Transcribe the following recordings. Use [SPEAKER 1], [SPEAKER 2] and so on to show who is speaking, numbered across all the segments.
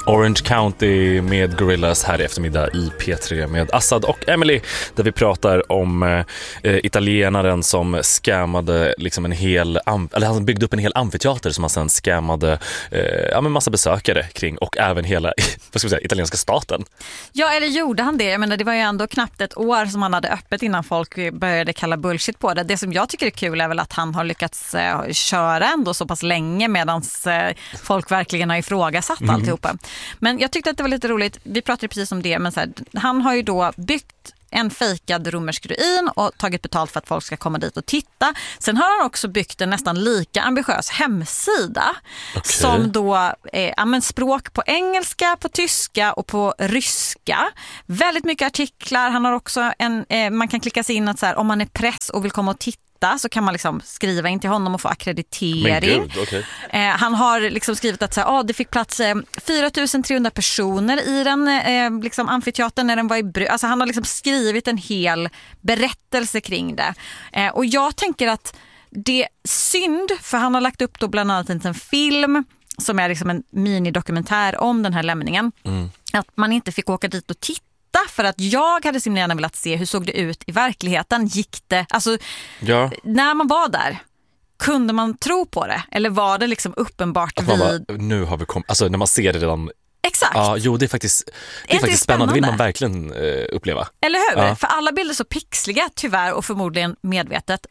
[SPEAKER 1] Orange County med Gorillaz här i eftermiddag i P3 med Assad och Emily, där vi pratar om italienaren som scammade liksom han byggde upp en hel amfiteater som han sen scammade med massa besökare kring, och även hela italienska staten.
[SPEAKER 2] Ja, eller gjorde han det? Jag menar, det var ju ändå knappt ett år som han hade öppet innan folk började kalla bullshit på det. Det som jag tycker är kul är väl att han har lyckats köra ändå så pass länge medan folk verkligen har ifrågasatt alltihopa. Men jag tyckte att det var lite roligt, vi pratade precis om det, men så här, han har ju då byggt en fejkad romersk ruin och tagit betalt för att folk ska komma dit och titta. Sen har han också byggt en nästan lika ambitiös hemsida som då språk på engelska, på tyska och på ryska. Väldigt mycket artiklar. Han har också man kan klicka sig in att så här, om man är press och vill komma och titta så kan man liksom skriva in till honom och få akkreditering. Han har liksom skrivit att det fick plats 4300 personer i den liksom amfiteatern när den var i bruk. Alltså han har liksom skrivit en hel berättelse kring det. Och jag tänker att det är synd, för han har lagt upp då bland annat en film som är liksom en minidokumentär om den här lämningen. Att man inte fick åka dit och titta, för att jag hade så gärna velat se hur såg det ut i verkligheten. Gick det, alltså när man var där, kunde man tro på det? Eller var det liksom uppenbart
[SPEAKER 1] nu har vi kommit, alltså när man ser det redan.
[SPEAKER 2] Exakt.
[SPEAKER 1] Ja, det är faktiskt spännande. Det vill man verkligen uppleva.
[SPEAKER 2] Eller hur? Ja. För alla bilder är så pixliga tyvärr, och förmodligen medvetet.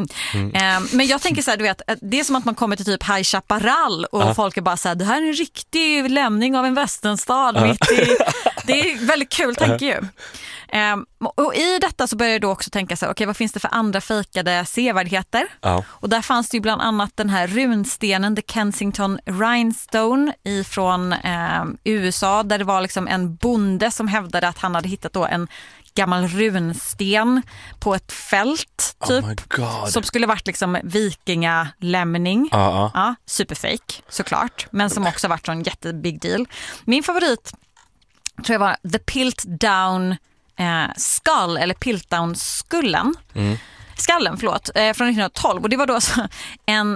[SPEAKER 2] Men jag tänker så här, du vet, det är som att man kommer till typ High Chaparral och folk är bara så här, det här är en riktig lämning av en västernstad mitt i. Det är väldigt kul, tänker ju. Och i detta så börjar jag då också tänka så här, okej, vad finns det för andra fejkade sevärdheter? Och där fanns det ju bland annat den här runstenen, The Kensington Rhinestone ifrån USA, där det var liksom en bonde som hävdade att han hade hittat då en gammal runsten på ett fält typ, som skulle varit liksom vikingalämning. Ja, superfake såklart, men som också varit en jättebig deal. Min favorit tror jag var The Piltdown Skull, eller Piltdown-skullen. Skallen, från 1912. Och det var då så en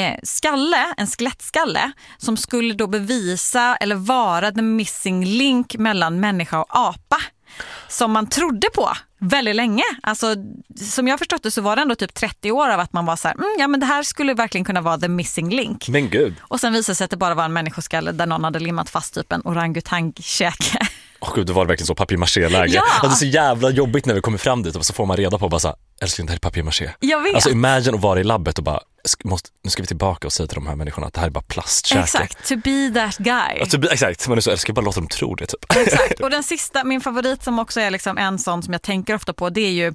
[SPEAKER 2] skelettskalle som skulle då bevisa eller vara the missing link mellan människa och apa, som man trodde på väldigt länge. Alltså, som jag förstått det så var det ändå typ 30 år av att man var så här, men det här skulle verkligen kunna vara the missing link.
[SPEAKER 1] Men gud.
[SPEAKER 2] Och sen visade sig att det bara var en människoskalle där någon hade limmat fast typ en orangutang-käke.
[SPEAKER 1] Gud, det var verkligen så papier-maché-läge.
[SPEAKER 2] Ja.
[SPEAKER 1] Alltså, det är så jävla jobbigt när vi kommer fram dit och så får man reda på bara så här, älskling, det här är papier-maché.
[SPEAKER 2] Jag vet.
[SPEAKER 1] Alltså imagine att vara i labbet och bara, nu ska vi tillbaka och säga till de här människorna att det här är bara plastkäke.
[SPEAKER 2] Exakt, to be that guy.
[SPEAKER 1] Exakt, men så älskar bara låta dem tro det typ.
[SPEAKER 2] Exakt, och den sista, min favorit som också är liksom en sån som jag tänker ofta på, det är ju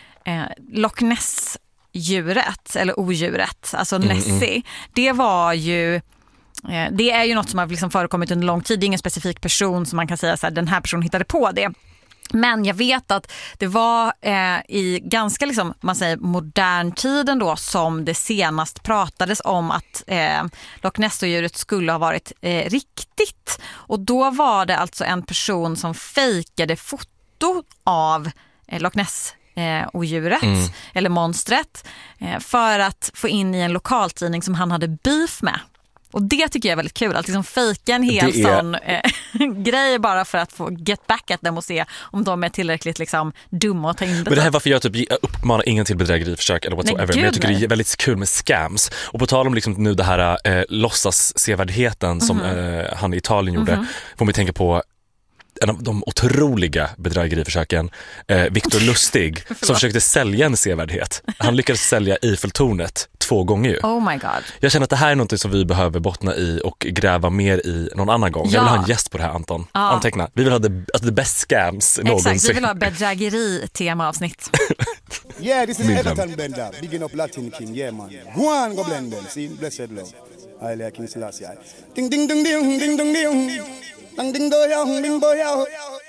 [SPEAKER 2] Loch Ness-djuret, eller odjuret, alltså Nessie. Det var ju... Det är ju något som har liksom förekommit under lång tid. Det är ingen specifik person som man kan säga så här, den här personen hittade på det. Men jag vet att det var i ganska liksom, man säger modern tiden då, som det senast pratades om att Loch Ness-djuret skulle ha varit riktigt. Och då var det alltså en person som fejkade foto av Loch Ness odjuret eller monstret för att få in i en lokaltidning som han hade beef med. Och det tycker jag är väldigt kul, att liksom fejka en hel sån grej bara för att få get back at dem och se om de är tillräckligt liksom dumma att ta in det.
[SPEAKER 1] Men det här var för jag uppmanar ingen till bedrägeriförsök eller whatsoever, men jag tycker det är väldigt kul med scams. Och på tal om liksom nu det här låtsas-sevärdheten som han i Italien gjorde, får man tänka på en av de otroliga bedrägeriförsöken, Viktor Lustig, som försökte sälja en sevärdhet. Han lyckades sälja Eiffeltornet 2 gånger ju.
[SPEAKER 2] Oh my god.
[SPEAKER 1] Jag känner att det här är något som vi behöver bottna i och gräva mer i någon annan gång. Jag vill ha en gäst på det här, Anton. Anteckna. Vi vill ha the best scams någonsin.
[SPEAKER 2] Exakt, vi vill ha bedrägeri-tema-avsnitt.
[SPEAKER 3] Yeah, this is Everton Bender, bigging up Latin King, yeah man. Go on, go blend them, see, blessed love. I like King Selassie. Ding ding ding ding ding ding ding. Ding ding do ya, ding bo ya.